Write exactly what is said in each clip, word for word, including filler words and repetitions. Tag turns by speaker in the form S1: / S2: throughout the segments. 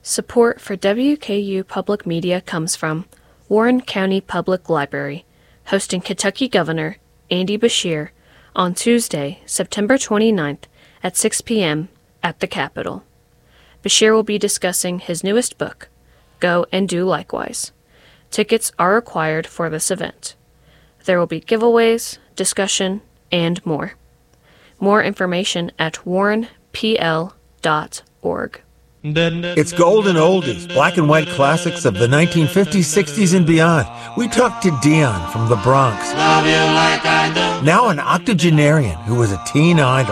S1: Support for W K U Public Media comes from Warren County Public Library, hosting Kentucky Governor Andy Beshear on Tuesday, September twenty-ninth at six p.m. at the Capitol. Beshear will be discussing his newest book, Go and Do Likewise. Tickets are required for this event. There will be giveaways, discussion, and more. More information at warren p l dot org.
S2: It's golden oldies, black and white classics of the nineteen fifties, sixties, and beyond. We talked to Dion from the Bronx. Now an octogenarian who was a teen idol.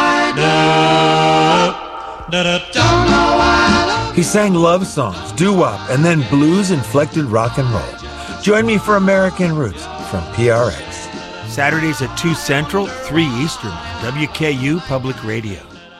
S2: He sang love songs, doo-wop, and then blues-inflected rock and roll. Join me for American Roots from P R X.
S3: Saturdays at two Central, three Eastern, W K U Public Radio.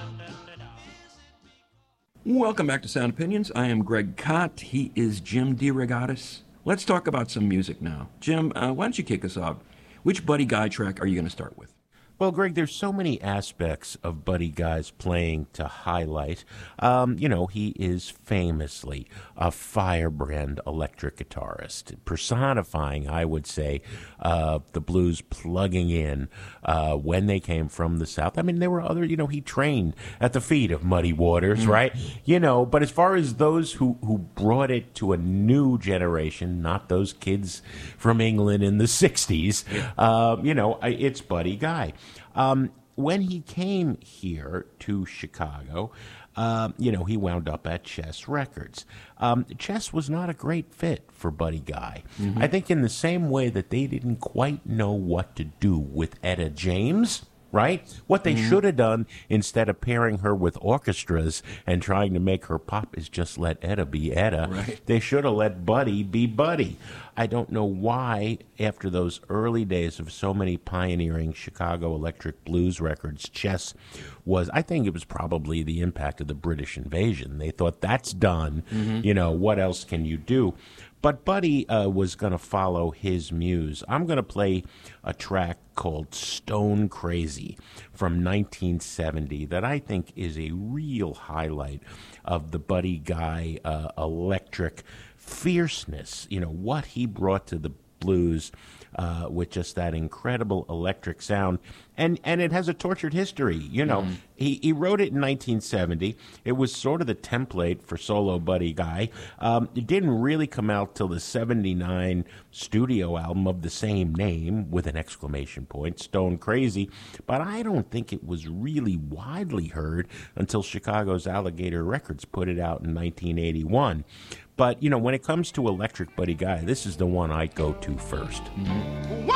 S4: Welcome back to Sound Opinions. I am Greg Kot. He is Jim DeRogatis. Let's talk about some music now. Jim, uh, why don't you kick us off? Which Buddy Guy track are you going to start with?
S5: Well, Greg, there's so many aspects of Buddy Guy's playing to highlight. Um, you know, he is famously a firebrand electric guitarist, personifying, I would say, uh, the blues plugging in uh, when they came from the South. I mean, there were other, you know, he trained at the feet of Muddy Waters, mm. right? You know, but as far as those who, who brought it to a new generation, not those kids from England in the sixties, yeah. uh, you know, it's Buddy Guy. Um, when he came here to Chicago, uh, you know, he wound up at Chess Records. Um, Chess was not a great fit for Buddy Guy. Mm-hmm. I think in the same way that they didn't quite know what to do with Etta James, right? What they mm-hmm. should have done instead of pairing her with orchestras and trying to make her pop is just let Etta be Etta. Right. They should have let Buddy be Buddy. I don't know why, after those early days of so many pioneering Chicago electric blues records, Chess was, I think it was probably the impact of the British invasion. They thought, that's done. Mm-hmm. You know, what else can you do? But Buddy uh, was going to follow his muse. I'm going to play a track called Stone Crazy from nineteen seventy that I think is a real highlight of the Buddy Guy uh, electric fierceness, you know, what he brought to the blues uh, with just that incredible electric sound. And and it has a tortured history, you know. Mm. He, he wrote it in nineteen seventy. It was sort of the template for solo Buddy Guy. Um, it didn't really come out till the seventy-nine studio album of the same name, with an exclamation point, Stone Crazy. But I don't think it was really widely heard until Chicago's Alligator Records put it out in nineteen eighty-one. But, you know, when it comes to electric Buddy Guy, this is the one I go to first. Mm-hmm.